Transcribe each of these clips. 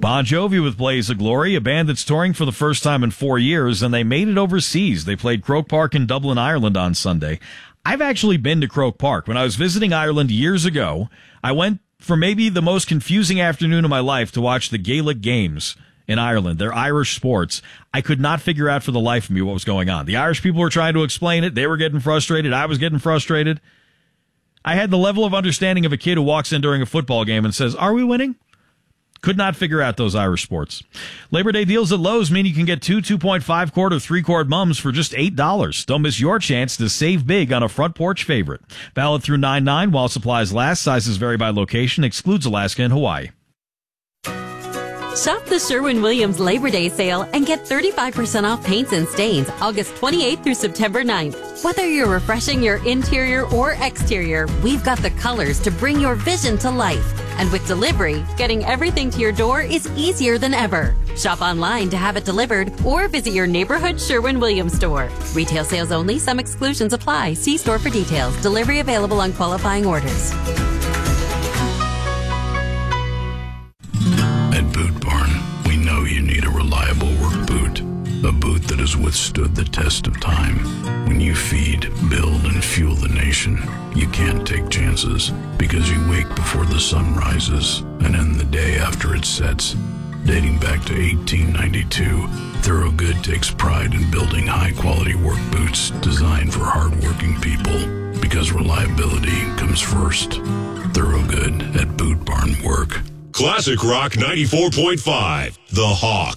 Bon Jovi with Blaze of Glory, a band that's touring for the first time in 4 years, and they made it overseas. They played Croke Park in Dublin, Ireland on Sunday. I've actually been to Croke Park. When I was visiting Ireland years ago, I went for maybe the most confusing afternoon of my life to watch the Gaelic Games in Ireland. They're Irish sports. I could not figure out for the life of me what was going on. The Irish people were trying to explain it. They were getting frustrated. I was getting frustrated. I had the level of understanding of a kid who walks in during a football game and says, "Are we winning?" Could not figure out those Irish sports. Labor Day deals at Lowe's mean you can get 2.5 quart or 3 quart mums for just $8. Don't miss your chance to save big on a front porch favorite. Valid through 9/9 while supplies last. Sizes vary by location. Excludes Alaska and Hawaii. Shop the Sherwin-Williams Labor Day sale and get 35% off paints and stains August 28th through September 9th. Whether you're refreshing your interior or exterior, we've got the colors to bring your vision to life. And with delivery, getting everything to your door is easier than ever. Shop online to have it delivered or visit your neighborhood Sherwin-Williams store. Retail sales only. Some exclusions apply. See store for details. Delivery available on qualifying orders. At Boot Barn, we know you need a reliable work boot. A boot that has withstood the test of time. When you feed, build, and fuel the nation, you can't take chances because you wake before the sun rises and end the day after it sets. Dating back to 1892, Thorogood takes pride in building high-quality work boots designed for hard-working people because reliability comes first. Thorogood at Boot Barn Work. Classic Rock 94.5, The Hawk.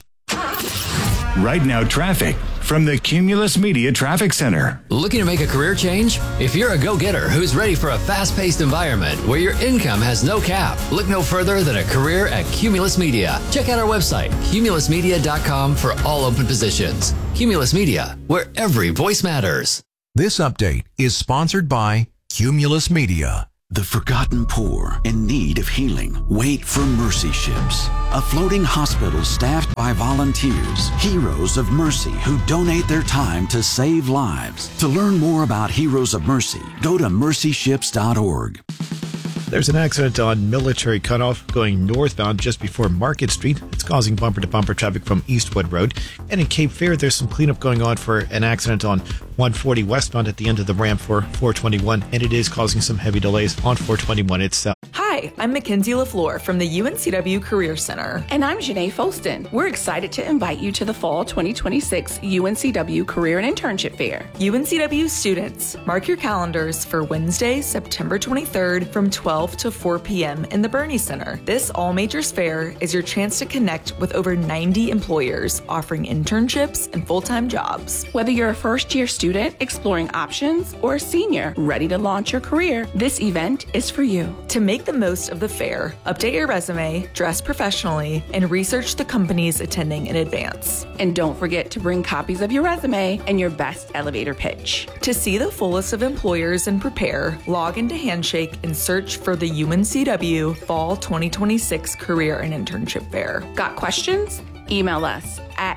Right now, traffic from the Cumulus Media Traffic Center. Looking to make a career change? If you're a go-getter who's ready for a fast-paced environment where your income has no cap, look no further than a career at Cumulus Media. Check out our website, cumulusmedia.com, for all open positions. Cumulus Media, where every voice matters. This update is sponsored by Cumulus Media. The forgotten poor in need of healing wait for Mercy Ships, a floating hospital staffed by volunteers, heroes of mercy who donate their time to save lives. To learn more about Heroes of Mercy, go to mercyships.org. There's an accident on Military Cutoff going northbound just before Market Street. It's causing bumper-to-bumper traffic from Eastwood Road. And in Cape Fear, there's some cleanup going on for an accident on 140 westbound at the end of the ramp for 421, and it is causing some heavy delays on 421 itself. Hi, I'm Mackenzie LaFleur from the UNCW Career Center. And I'm Janae Folston. We're excited to invite you to the Fall 2026 UNCW Career and Internship Fair. UNCW students, mark your calendars for Wednesday, September 23rd from 12 to 4 p.m. in the Bernie Center. This all-majors fair is your chance to connect with over 90 employers offering internships and full-time jobs. Whether you're a first-year student exploring options or a senior ready to launch your career, this event is for you. To make the most of the fair, update your resume, dress professionally, and research the companies attending in advance. And don't forget to bring copies of your resume and your best elevator pitch. To see the full list of employers and prepare, log into Handshake and search for the UNCW Fall 2026 Career and Internship Fair. Got questions? Email us at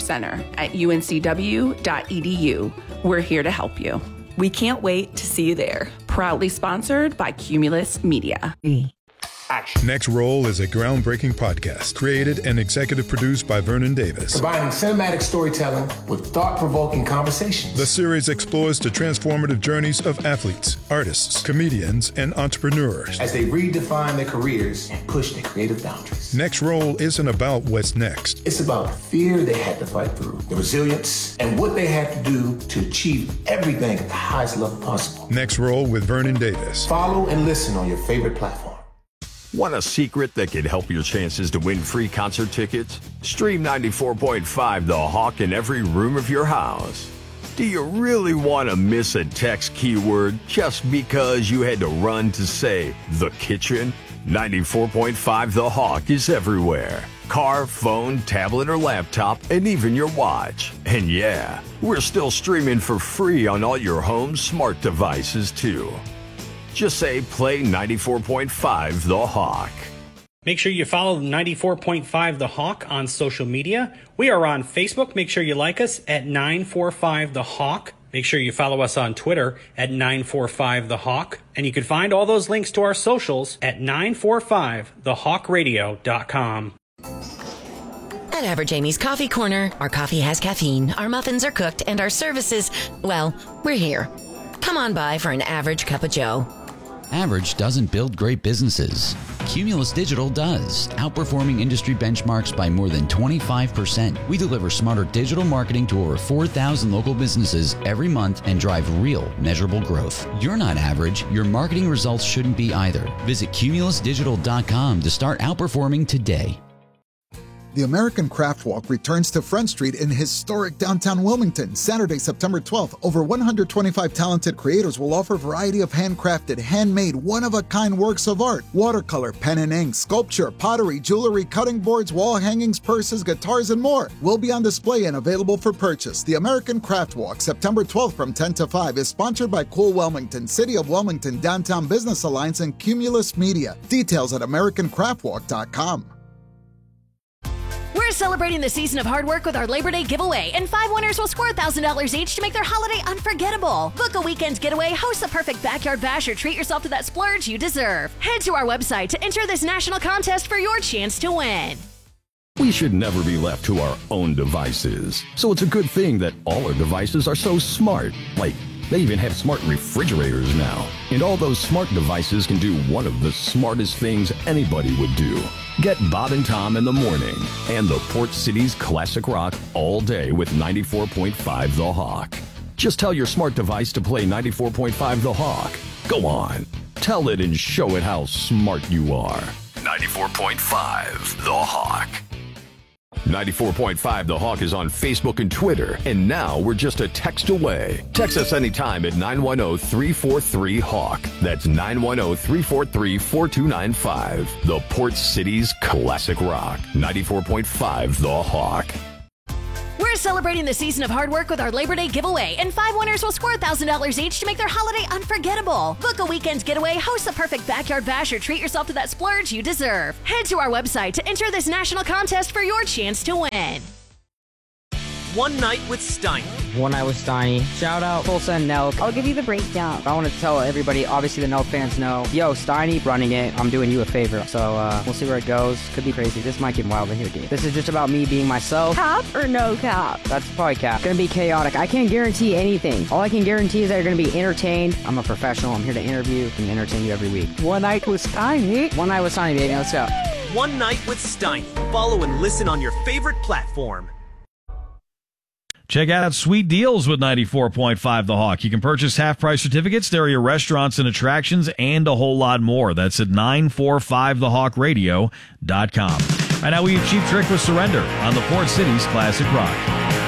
careercenter@uncw.edu. We're here to help you. We can't wait to see you there. Proudly sponsored by Cumulus Media. Action. Next Roll is a groundbreaking podcast created and executive produced by Vernon Davis. Combining cinematic storytelling with thought-provoking conversations. The series explores the transformative journeys of athletes, artists, comedians, and entrepreneurs as they redefine their careers and push their creative boundaries. Next Roll isn't about what's next. It's about the fear they had to fight through, the resilience, and what they had to do to achieve everything at the highest level possible. Next Roll with Vernon Davis. Follow and listen on your favorite platform. Want a secret that could help your chances to win free concert tickets? Stream 94.5 The Hawk in every room of your house. Do you really want to miss a text keyword just because you had to run to say the kitchen? 94.5 The Hawk is everywhere. Car, phone, tablet, or laptop, and even your watch. And yeah, we're still streaming for free on all your home smart devices too. Just say play 94.5 The Hawk. Make sure you follow 94.5 The Hawk on social media. We are on Facebook. Make sure you like us at 945 The Hawk. Make sure you follow us on Twitter at 945 The Hawk. And you can find all those links to our socials at 945thehawkradio.com. At Average Amy's Coffee Corner, our coffee has caffeine, our muffins are cooked, and our services, well, we're here. Come on by for an average cup of joe. Average doesn't build great businesses. Cumulus Digital does, outperforming industry benchmarks by more than 25%. We deliver smarter digital marketing to over 4,000 local businesses every month and drive real, measurable growth. You're not average. Your marketing results shouldn't be either. Visit cumulusdigital.com to start outperforming today. The American Craft Walk returns to Front Street in historic downtown Wilmington, Saturday, September 12th. Over 125 talented creators will offer a variety of handcrafted, handmade, one-of-a-kind works of art. Watercolor, pen and ink, sculpture, pottery, jewelry, cutting boards, wall hangings, purses, guitars, and more will be on display and available for purchase. The American Craft Walk, September 12th from 10 to 5, is sponsored by Cool Wilmington, City of Wilmington, Downtown Business Alliance, and Cumulus Media. Details at AmericanCraftWalk.com. We're celebrating the season of hard work with our Labor Day giveaway, and 5 winners will score $1,000 each to make their holiday unforgettable. Book a weekend getaway, host the perfect backyard bash, or treat yourself to that splurge you deserve. Head to our website to enter this national contest for your chance to win. We should never be left to our own devices. So it's a good thing that all our devices are so smart. Like, they even have smart refrigerators now. And all those smart devices can do one of the smartest things anybody would do. Get Bob and Tom in the morning and the Port City's classic rock all day with 94.5 The Hawk. Just tell your smart device to play 94.5 The Hawk. Go on. Tell it and show it how smart you are. 94.5 The Hawk. 94.5 The Hawk is on Facebook and Twitter, and now we're just a text away. Text us anytime at 910-343-HAWK. That's 910-343-4295. The Port City's classic rock. 94.5 The Hawk. We're celebrating the season of hard work with our Labor Day giveaway, and 5 winners will score $1,000 each to make their holiday unforgettable. Book a weekend getaway, host the perfect backyard bash, or treat yourself to that splurge you deserve. Head to our website to enter this national contest for your chance to win. One Night with Steiny. One Night with Steiny. Shout out Tulsa and Nelk. I'll give you the breakdown. I want to tell everybody, obviously the Nelk fans know, yo, Steiny running it. I'm doing you a favor. So we'll see where it goes. Could be crazy. This might get wild in here, dude. This is just about me being myself. Cap or no cap? That's probably cap. Gonna be chaotic. I can't guarantee anything. All I can guarantee is that you're gonna be entertained. I'm a professional. I'm here to interview and entertain you every week. One Night with Steiny. One Night with Steiny, baby. Let's go. One Night with Steiny. Follow and listen on your favorite platform. Check out sweet deals with 94.5 The Hawk. You can purchase half-price certificates to area restaurants and attractions and a whole lot more. That's at 945thehawkradio.com. Right now we have Cheap Trick with Surrender on the Port City's Classic Rock.